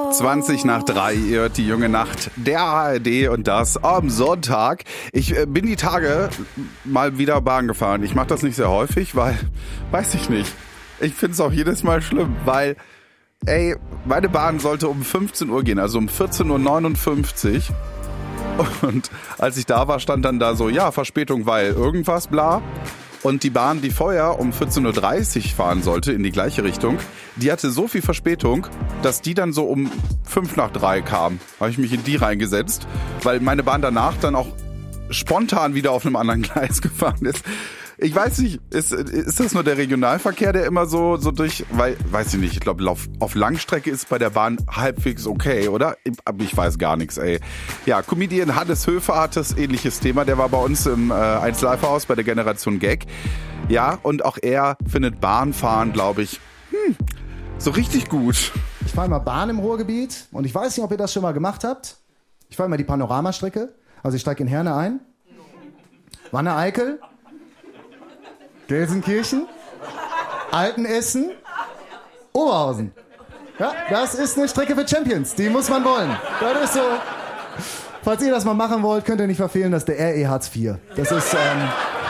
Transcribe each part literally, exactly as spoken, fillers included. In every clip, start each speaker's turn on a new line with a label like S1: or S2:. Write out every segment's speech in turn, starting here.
S1: zwanzig nach drei, ihr hört die junge Nacht der A R D und das am Sonntag. Ich äh, bin die Tage mal wieder Bahn gefahren. Ich mache das nicht sehr häufig, weil, weiß ich nicht. Ich finde es auch jedes Mal schlimm, weil, ey, meine Bahn sollte um fünfzehn Uhr gehen, also um vierzehn Uhr neunundfünfzig. Und als ich da war, stand dann da so, ja, Verspätung, weil irgendwas, bla. Und die Bahn, die vorher um vierzehn Uhr dreißig fahren sollte, in die gleiche Richtung, die hatte so viel Verspätung, dass die dann so um fünf nach drei kam. Habe ich mich in die reingesetzt, weil meine Bahn danach dann auch spontan wieder auf einem anderen Gleis gefahren ist. Ich weiß nicht, ist, ist das nur der Regionalverkehr, der immer so, so durch, weil, weiß ich nicht, ich glaube, auf, auf Langstrecke ist bei der Bahn halbwegs okay, oder? Aber ich weiß gar nichts, ey. Ja, Comedian Hannes Höfer hat das ähnliches Thema, der war bei uns im äh, eins Live Haus bei der Generation Gag. Ja, und auch er findet Bahnfahren, glaube ich, hm, so richtig gut.
S2: Ich fahre mal Bahn im Ruhrgebiet und ich weiß nicht, ob ihr das schon mal gemacht habt. Ich fahre mal die Panoramastrecke, also ich steige in Herne ein, Wanne-Eickel, Gelsenkirchen, Altenessen, Oberhausen. Ja, das ist eine Strecke für Champions. Die muss man wollen. Das ist so. Falls ihr das mal machen wollt, könnt ihr nicht verfehlen, das ist der R E Hartz vier. Das ist, ähm...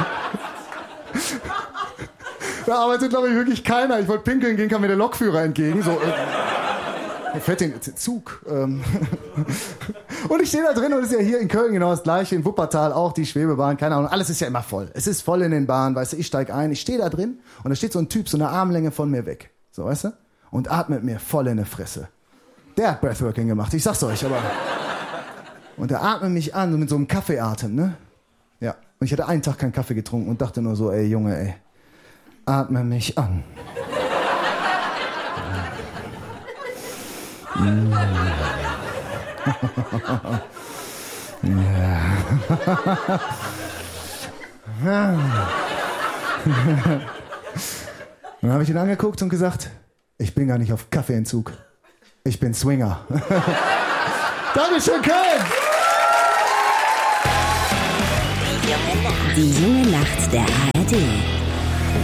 S2: da arbeitet, glaube ich, wirklich keiner. Ich wollte pinkeln gehen, kam mir der Lokführer entgegen. So, äh, er fährt den Zug. Ähm. Und ich stehe da drin und es ist ja hier in Köln genau das Gleiche, in Wuppertal auch, die Schwebebahn, keine Ahnung, alles ist ja immer voll. Es ist voll in den Bahnen, weißt du, ich steige ein, ich stehe da drin und da steht so ein Typ, so eine Armlänge von mir weg, so, weißt du, und atmet mir voll in die Fresse. Der hat Breathworking gemacht, ich sag's euch, aber... Und er atmet mich an, so mit so einem Kaffeeatem, ne? Ja, und ich hatte einen Tag keinen Kaffee getrunken und dachte nur so, ey, Junge, ey, atme mich an. Mm. Ja. Dann habe ich ihn angeguckt und gesagt, ich bin gar nicht auf Kaffeeentzug. Ich bin Swinger. Dankeschön, Köln!
S3: Die junge Nacht der A R D.